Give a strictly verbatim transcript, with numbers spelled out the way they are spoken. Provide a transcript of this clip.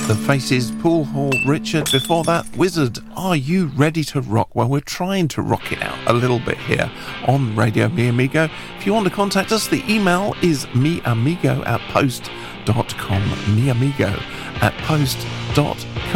The Faces, Pool Hall, Richard. Before that, Wizard. Are you ready to rock? Well, we're trying to rock it out a little bit here on Radio Mi Amigo. If you want to contact us, the email is miamigo at post dot com. miamigo at post dot com.